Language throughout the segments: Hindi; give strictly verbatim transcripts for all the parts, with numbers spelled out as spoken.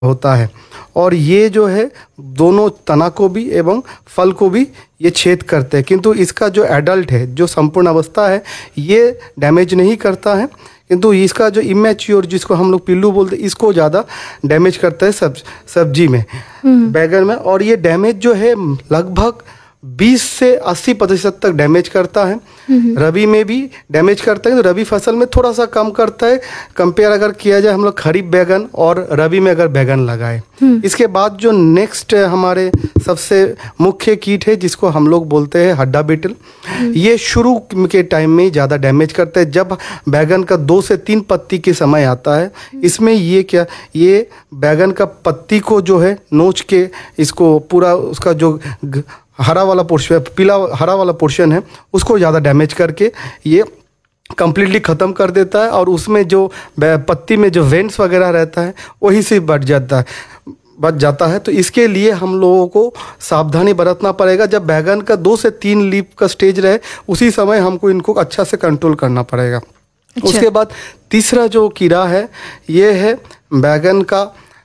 होता है और ये जो है दोनों तना को भी एवं फल को भी ये छेद करते हैं, किंतु इसका जो एडल्ट है, जो संपूर्ण अवस्था है, ये डैमेज नहीं करता है, किंतु इसका जो इमेच्योर जिसको हम लोग पिल्लू बोलते हैं, इसको ज़्यादा डैमेज करता है सब सब्जी में, बैगन में। और ये डैमेज जो है लगभग बीस से अस्सी प्रतिशत तक डैमेज करता है। रबी में भी डैमेज करता है, तो रबी फसल में थोड़ा सा कम करता है कंपेयर अगर किया जाए हम लोग खरीफ बैगन और रबी में अगर बैगन लगाए। इसके बाद जो नेक्स्ट हमारे सबसे मुख्य कीट है जिसको हम लोग बोलते हैं हड्डा बीटल, ये शुरू के टाइम में ज़्यादा डैमेज करता है। जब बैगन का दो से तीन पत्ती के समय आता है, इसमें ये क्या ये बैगन का पत्ती को जो है नोच के इसको पूरा उसका जो हरा वाला पोर्शन, पीला हरा वाला पोर्शन है, उसको ज़्यादा डैमेज करके ये कम्प्लीटली ख़त्म कर देता है और उसमें जो पत्ती में जो वेंट्स वगैरह रहता है वही से बढ़ जाता है बच जाता है। तो इसके लिए हम लोगों को सावधानी बरतना पड़ेगा। जब बैगन का दो से तीन लीफ का स्टेज रहे, उसी समय हमको इनको अच्छा से कंट्रोल करना पड़ेगा। अच्छा। उसके बाद तीसरा जो कीड़ा है ये है बैगन का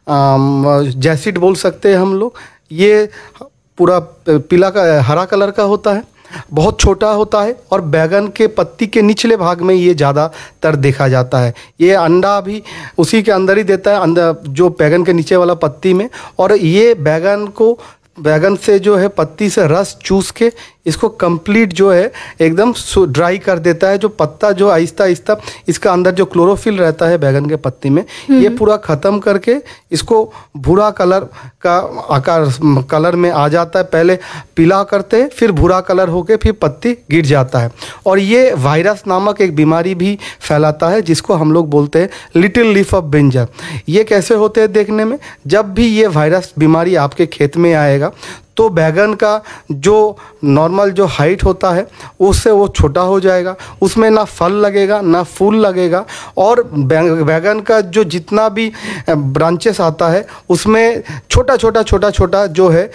जैसिड बोल सकते हैं हम लोग। ये पूरा पीला का हरा कलर का होता है, बहुत छोटा होता है और बैगन के पत्ती के निचले भाग में ये ज़्यादातर देखा जाता है। ये अंडा भी उसी के अंदर ही देता है, अंदर जो बैगन के नीचे वाला पत्ती में। और ये बैगन को बैगन से जो है पत्ती से रस चूस के इसको कंप्लीट जो है एकदम ड्राई कर देता है। जो पत्ता जो आहिस्ता आहिस्ता इसका अंदर जो क्लोरोफिल रहता है बैगन के पत्ती में, ये पूरा ख़त्म करके इसको भूरा कलर का आकार कलर में आ जाता है। पहले पीला करते हैं, फिर भूरा कलर होके फिर पत्ती गिर जाता है। और ये वायरस नामक एक बीमारी भी फैलाता है जिसको हम लोग बोलते हैं लिटिल लीफ ऑफ ब्रिंजल। ये कैसे होते हैं देखने में, जब भी ये वायरस बीमारी आपके खेत में आएगा तो बैगन का जो नॉर्मल जो हाइट होता है उससे वो छोटा हो जाएगा, उसमें ना फल लगेगा ना फूल लगेगा। और बैगन का जो जितना भी ब्रांचेस आता है उसमें छोटा छोटा छोटा छोटा जो है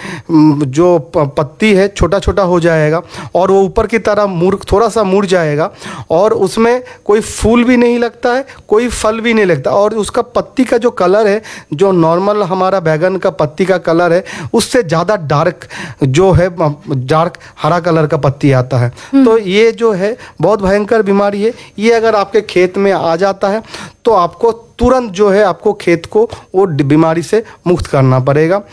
जो पत्ती है छोटा छोटा हो जाएगा और वो ऊपर की तरफ मुड़ थोड़ा सा मुड़ जाएगा और उसमें कोई फूल भी नहीं लगता है, कोई फल भी नहीं लगता। और उसका पत्ती का जो कलर है, जो नॉर्मल हमारा बैगन का पत्ती का कलर है, उससे ज़्यादा डार्क जो है डार्क हरा कलर का पत्ती आता है। तो ये जो है बहुत भयंकर बीमारी है। ये अगर आपके खेत में आ जाता है तो आपको तुरंत जो है आपको खेत को वो बीमारी से मुक्त करना पड़ेगा।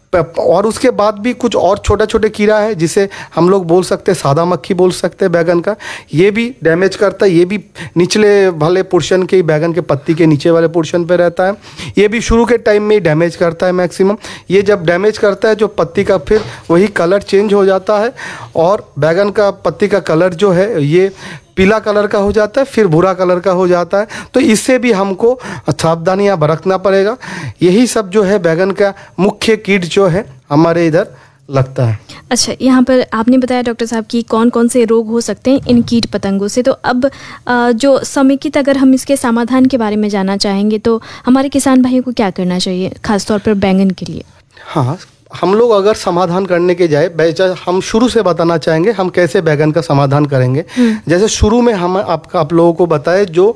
और उसके बाद भी कुछ और छोटे छोटे कीड़ा है जिसे हम लोग बोल सकते हैं सादा मक्खी बोल सकते हैं बैगन का। ये भी डैमेज करता है, ये भी निचले वाले पोर्शन के बैगन के पत्ती के नीचे वाले पोर्शन पे रहता है। ये भी शुरू के टाइम में ही डैमेज करता है मैक्सिमम। ये जब डैमेज करता है जो पत्ती का, फिर वही कलर चेंज हो जाता है और बैगन का पत्ती का कलर जो है ये पीला कलर का हो जाता है, फिर भूरा कलर का हो जाता है। तो इससे भी हमको सावधानियाँ बरतना पड़ेगा। यही सब जो है बैगन का मुख्य कीट जो है हमारे इधर लगता है। अच्छा, यहाँ पर आपने बताया डॉक्टर साहब कि कौन कौन से रोग हो सकते हैं इन कीट पतंगों से। तो अब जो समेकित अगर हम इसके समाधान के बारे में जानना चाहेंगे तो हमारे किसान भाइयों को क्या करना चाहिए, खासतौर पर बैंगन के लिए? हाँ, हम लोग अगर समाधान करने के जाए, हम शुरू से बताना चाहेंगे हम कैसे बैगन का समाधान करेंगे। जैसे शुरू में हम आपका आप लोगों को बताए जो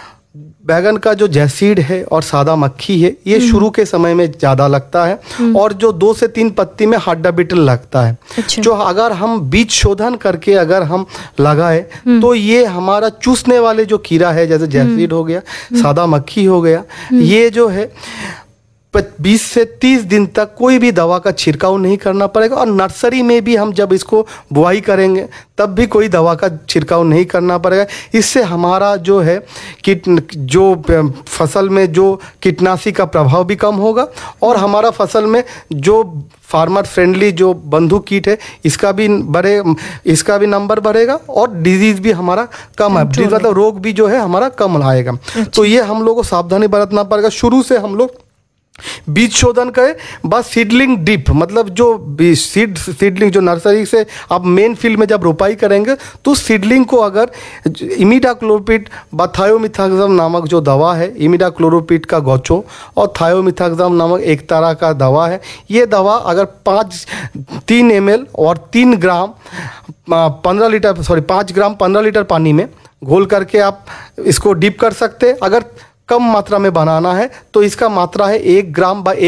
बैगन का जो जैसीड है और सादा मक्खी है ये शुरू के समय में ज़्यादा लगता है और जो दो से तीन पत्ती में हड्डा बीटल लगता है। अच्छा। जो अगर हम बीज शोधन करके अगर हम लगाए तो ये हमारा चूसने वाले जो कीड़ा है, जैसे जैसीड हो गया, सादा मक्खी हो गया, ये जो है बीस से तीस दिन तक कोई भी दवा का छिड़काव नहीं करना पड़ेगा। और नर्सरी में भी हम जब इसको बुआई करेंगे तब भी कोई दवा का छिड़काव नहीं करना पड़ेगा। इससे हमारा जो है कीट जो फसल में जो कीटनाशी का प्रभाव भी कम होगा और हमारा फसल में जो फार्मर फ्रेंडली जो बंधु कीट है इसका भी बढ़े इसका भी नंबर बढ़ेगा और डिजीज़ भी हमारा कम है, मतलब रोग भी जो है हमारा कम आएगा। तो ये हम लोग को सावधानी बरतना पड़ेगा। शुरू से हम लोग बीज शोधन करें, बस सीडलिंग डिप, मतलब जो सीड सीडलिंग जो नर्सरी से आप मेन फील्ड में जब रोपाई करेंगे तो सीडलिंग को अगर इमिडाक्लोपिड व थायोमिथाक्साम नामक जो दवा है, इमिडाक्लोरोपिड का गोचो और थायोमिथाक्साम नामक एक तरह का दवा है, ये दवा अगर पाँच तीन एम एल और तीन ग्राम पंद्रह लीटर सॉरी पाँच ग्राम पंद्रह लीटर पानी में घोल करके आप इसको डिप कर सकते हैं। अगर कम मात्रा में बनाना है तो इसका मात्रा है एक ग्राम बाय